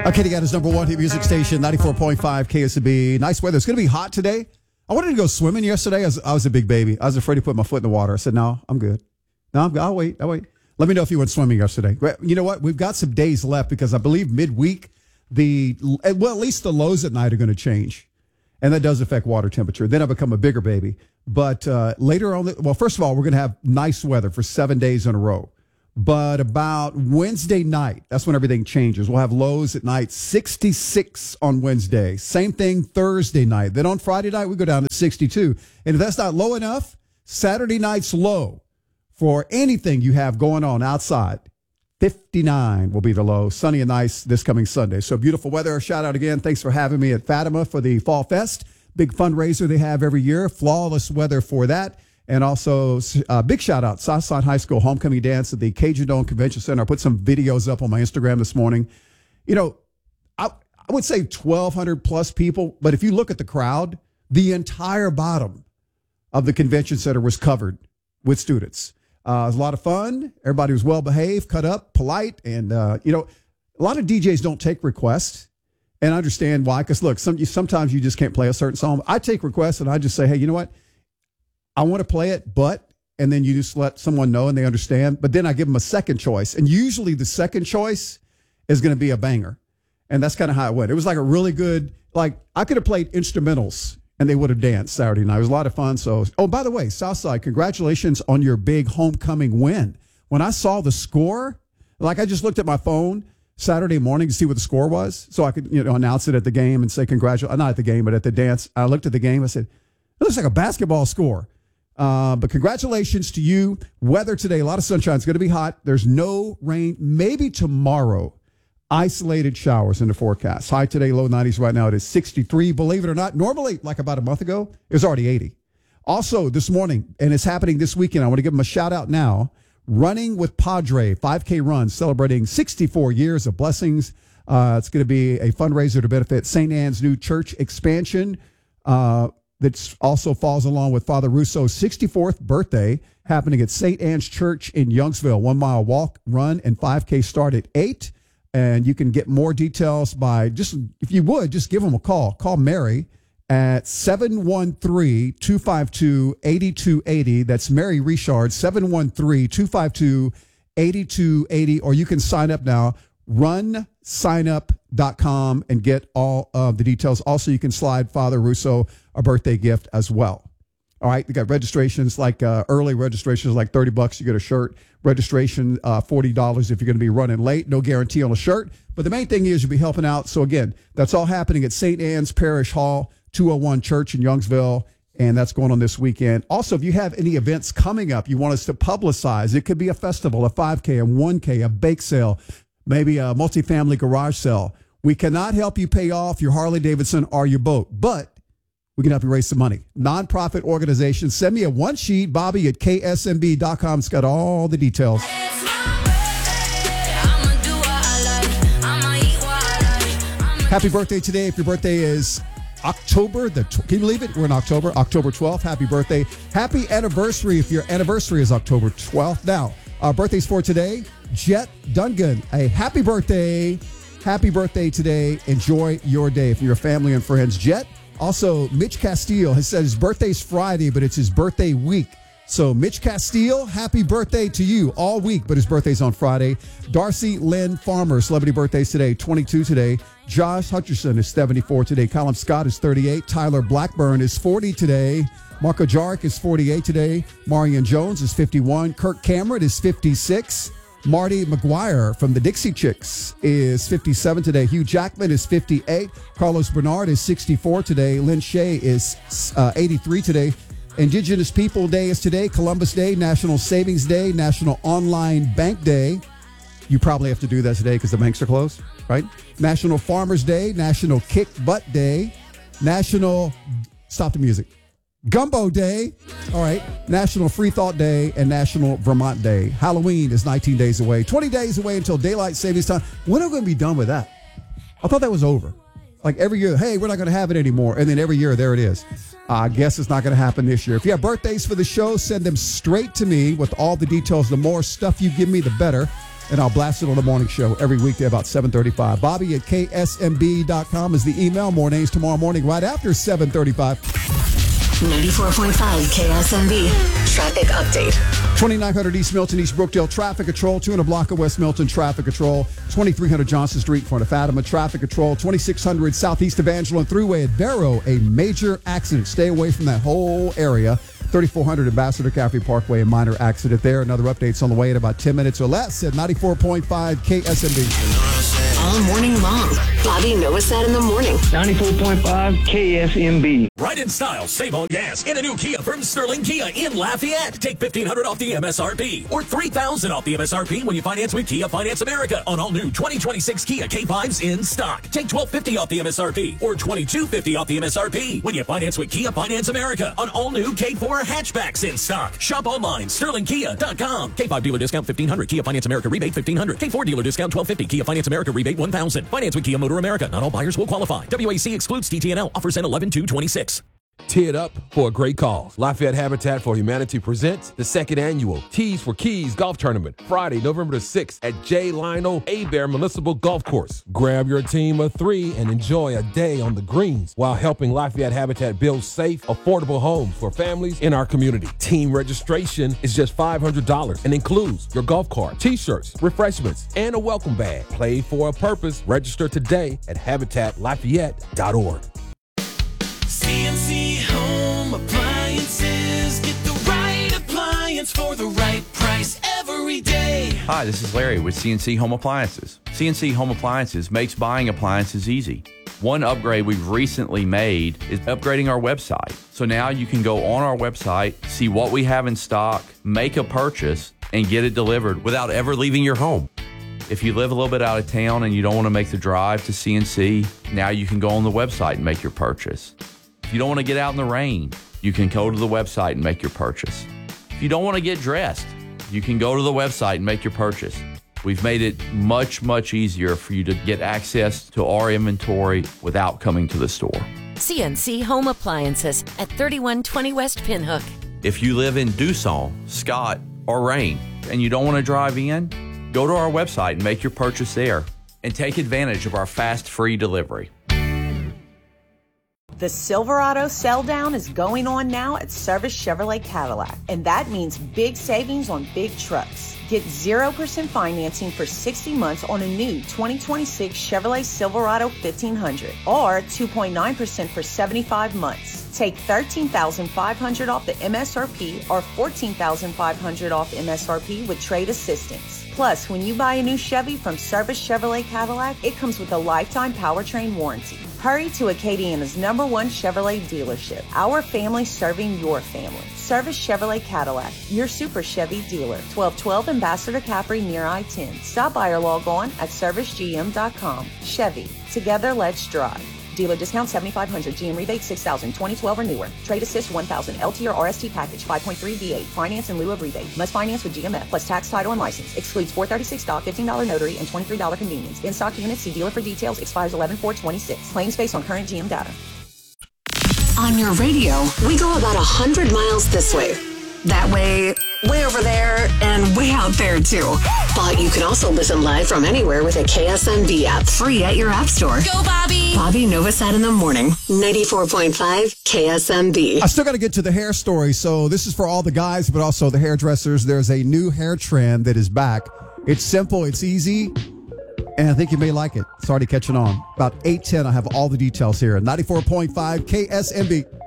Okay, got his number one hit music station, 94.5 KSB. Nice weather. It's going to be hot today. I wanted to go swimming yesterday. I was a big baby. I was afraid to put my foot in the water. I said, no, I'm good. No, I'll wait. Let me know if you went swimming yesterday. You know what? We've got some days left because I believe midweek, at least the lows at night are going to change. And that does affect water temperature. Then I become a bigger baby. But later on, first of all, we're going to have nice weather for 7 days in a row. But about Wednesday night, that's when everything changes. We'll have lows at night, 66 on Wednesday. Same thing Thursday night. Then on Friday night, we go down to 62. And if that's not low enough, Saturday night's low for anything you have going on outside. 59 will be the low. Sunny and nice this coming Sunday. So beautiful weather. Shout out again. Thanks for having me at Fatima for the Fall Fest. Big fundraiser they have every year. Flawless weather for that. And also, big shout out, Southside High School homecoming dance at the Cajun Dome Convention Center. I put some videos up on my Instagram this morning. You know, I would say 1,200 plus people. But if you look at the crowd, the entire bottom of the convention center was covered with students. It was a lot of fun. Everybody was well behaved, cut up, polite. And, a lot of DJs don't take requests. And I understand why. Because, look, sometimes you just can't play a certain song. I take requests and I just say, hey, you know what? I want to play it, and then you just let someone know and they understand. But then I give them a second choice. And usually the second choice is going to be a banger. And that's kind of how it went. It was like a really good, I could have played instrumentals and they would have danced Saturday night. It was a lot of fun. So, by the way, Southside, congratulations on your big homecoming win. When I saw the score, I just looked at my phone Saturday morning to see what the score was so I could, announce it at the game and say congratulations. Not at the game, but at the dance. I looked at the game. I said, it looks like a basketball score. But congratulations to you. Weather today, a lot of sunshine. It's going to be hot. There's no rain. Maybe tomorrow, isolated showers in the forecast. High today, low 90s right now. It is 63. Believe it or not, normally, like about a month ago, it was already 80. Also, this morning, and it's happening this weekend, I want to give them a shout out now. Running with Padre, 5K run, celebrating 64 years of blessings. It's going to be a fundraiser to benefit St. Anne's new church expansion. That also falls along with Father Russo's 64th birthday, happening at St. Anne's Church in Youngsville. 1 mile walk, run, and 5K start at 8. And you can get more details by if you would, just give them a call. Call Mary at 713-252-8280. That's Mary Richard, 713-252-8280. Or you can sign up now, runsignup.com, and get all of the details. Also, you can slide Father Russo a birthday gift as well. All right, we got registrations early registrations like $30. You get a shirt. Registration $40 if you're going to be running late. No guarantee on a shirt, but the main thing is you'll be helping out. So again, that's all happening at St. Anne's Parish Hall, 201 Church in Youngsville, and that's going on this weekend. Also, if you have any events coming up you want us to publicize, it could be a festival, a 5K, a 1K, a bake sale, maybe a multifamily garage sale. We cannot help you pay off your Harley Davidson or your boat, but we can help you raise some money. Nonprofit organization. Send me a one sheet, Bobby at ksmb.com. It's got all the details. Happy birthday today. If your birthday is October, can you believe it? We're in October 12th. Happy birthday. Happy anniversary if your anniversary is October 12th. Now, our birthdays for today, Jet Dungan. A happy birthday. Happy birthday today. Enjoy your day for your family and friends. Jet. Also, Mitch Castile has said his birthday's Friday, but it's his birthday week. So, Mitch Castile, happy birthday to you all week, but his birthday's on Friday. Darcy Lynn Farmer, celebrity birthdays today, 22 today. Josh Hutcherson is 74 today. Colin Scott is 38. Tyler Blackburn is 40 today. Marco Jaric is 48 today. Marion Jones is 51. Kirk Cameron is 56. Marty McGuire from the Dixie Chicks is 57 today. Hugh Jackman is 58. Carlos Bernard is 64 today. Lynn Shea is 83 today. Indigenous People Day is today. Columbus Day, National Savings Day, National Online Bank Day. You probably have to do that today because the banks are closed, right? National Farmers Day, National Kick Butt Day, National, stop the music, Gumbo Day, all right, National Free Thought Day, and National Vermont Day. Halloween is 19 days away, 20 days away until daylight savings time. When are we going to be done with that? I thought that was over. Like every year, hey, we're not going to have it anymore. And then every year, there it is. I guess it's not going to happen this year. If you have birthdays for the show, send them straight to me with all the details. The more stuff you give me, the better. and I'll blast it on the morning show every weekday about 7:35. Bobby at ksmb.com is the email. More names tomorrow morning right after 7:35. 94.5 KSMB traffic update. 2900 East Milton, East Brookdale, traffic control. 200 block of West Milton, traffic control. 2300 Johnson Street, in front of Fatima, traffic control. 2600 Southeast Evangeline Thruway at Barrow, a major accident. Stay away from that whole area. 3400 Ambassador Caffrey Parkway, a minor accident there. Another update's on the way in about 10 minutes or less at 94.5 KSMB. All morning long. Bobby Novosad in the morning. 94.5 KSMB. Right in style, save on gas in a new Kia from Sterling Kia in Lafayette. Take $1,500 off the MSRP or $3,000 off the MSRP when you finance with Kia Finance America on all new 2026 Kia K5s in stock. Take $1,250 off the MSRP or $2,250 off the MSRP when you finance with Kia Finance America on all new K4 hatchbacks in stock. Shop online, sterlingkia.com. K5 dealer discount $1,500. Kia Finance America rebate $1,500. K4 dealer discount $1,250. Kia Finance America rebate $1,000. Finance with Kia Motor America. Not all buyers will qualify. WAC excludes TTNL. Offers end 11/2/26. Tee it up for a great cause. Lafayette Habitat for Humanity presents the second annual Tees for Keys Golf Tournament, Friday, November the 6th at J. Lionel Abear Municipal Golf Course. Grab your team of 3 and enjoy a day on the greens while helping Lafayette Habitat build safe, affordable homes for families in our community. Team registration is just $500 and includes your golf cart, t-shirts, refreshments, and a welcome bag. Play for a purpose. Register today at habitatlafayette.org. CNC Home Appliances. Get the right appliance for the right price every day. Hi, this is Larry with CNC Home Appliances. CNC Home Appliances makes buying appliances easy. One upgrade we've recently made is upgrading our website. So now you can go on our website, see what we have in stock, make a purchase, and get it delivered without ever leaving your home. If you live a little bit out of town and you don't want to make the drive to CNC, now you can go on the website and make your purchase. If you don't want to get out in the rain, you can go to the website and make your purchase. If you don't want to get dressed, you can go to the website and make your purchase. We've made it much, much easier for you to get access to our inventory without coming to the store. CNC Home Appliances at 3120 West Pinhook. If you live in Dusson, Scott, or Rain, and you don't want to drive in, go to our website and make your purchase there and take advantage of our fast, free delivery. The Silverado sell down is going on now at Service Chevrolet Cadillac, and that means big savings on big trucks. Get 0% financing for 60 months on a new 2026 Chevrolet Silverado 1500 or 2.9% for 75 months. Take $13,500 off the MSRP or $14,500 off MSRP with trade assistance. Plus, when you buy a new Chevy from Service Chevrolet Cadillac, it comes with a lifetime powertrain warranty. Hurry to Acadiana's #1 Chevrolet dealership. Our family serving your family. Service Chevrolet Cadillac, your Super Chevy dealer. 1212 Ambassador Caffrey near I-10. Stop by or log on at servicegm.com. Chevy, together let's drive. Dealer discount $7,500. GM rebate $6,000. 2012 or newer. Trade assist $1,000. LT or RST package 5.3 V8. Finance in lieu of rebate. Must finance with GMF plus tax, title, and license. Excludes $436 dock, $15 notary, and $23 convenience. In stock units. See dealer for details. Expires 11/4/26. Claims based on current GM data. On your radio, we go about 100 miles this way. That way, way over there, and way out there too. But you can also listen live from anywhere with a KSMB app, free at your app store. Go, Bobby! Bobby Novosad in the morning, 94.5 KSMB. I still got to get to the hair story. So this is for all the guys, but also the hairdressers. There's a new hair trend that is back. It's simple. It's easy. And I think you may like it. It's already catching on. About 8:10, I have all the details here. 94.5 KSMB.